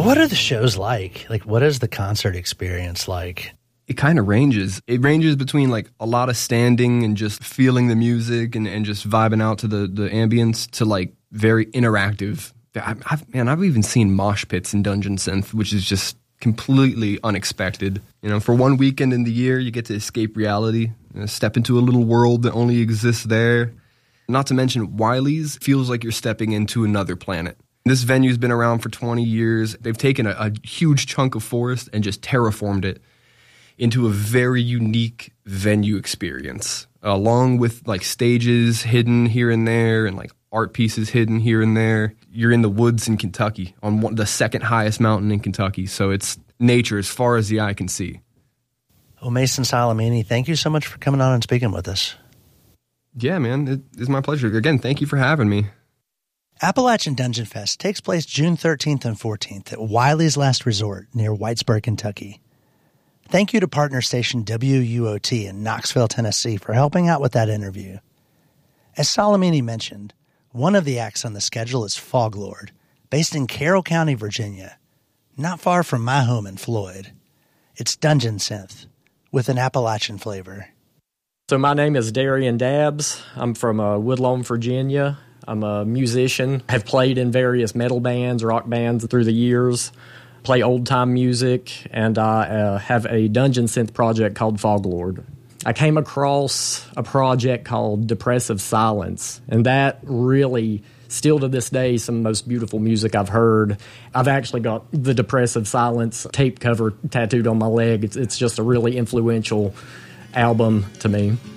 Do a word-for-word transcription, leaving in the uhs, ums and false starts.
What are the shows like? Like, what is the concert experience like? It kind of ranges. It ranges between like a lot of standing and just feeling the music and, and just vibing out to the, the ambience to like very interactive. I've, man, I've even seen mosh pits in Dungeon Synth, which is just completely unexpected. You know, for one weekend in the year, you get to escape reality, you know, step into a little world that only exists there. Not to mention, Wiley's feels like you're stepping into another planet. This venue's been around for twenty years. They've taken a, a huge chunk of forest and just terraformed it into a very unique venue experience, along with like stages hidden here and there and like art pieces hidden here and there. You're in the woods in Kentucky, on one, the second highest mountain in Kentucky, so it's nature as far as the eye can see. Well, Mason Salamini, thank you so much for coming on and speaking with us. Yeah, man, it is my pleasure. Again, thank you for having me. Appalachian Dungeon Fest takes place June thirteenth and fourteenth at Wiley's Last Resort near Whitesburg, Kentucky. Thank you to partner station W U O T in Knoxville, Tennessee for helping out with that interview. As Salamini mentioned, one of the acts on the schedule is Foglord, based in Carroll County, Virginia, not far from my home in Floyd. It's Dungeon Synth with an Appalachian flavor. So my name is Darian Dabbs. I'm from uh, Woodlawn, Virginia. I'm a musician. Have played in various metal bands, rock bands through the years. Play old-time music, and I uh, have a Dungeon Synth project called Foglord. I came across a project called Depressive Silence, and that really, still to this day, some of the most beautiful music I've heard. I've actually got the Depressive Silence tape cover tattooed on my leg. It's, it's just a really influential album to me.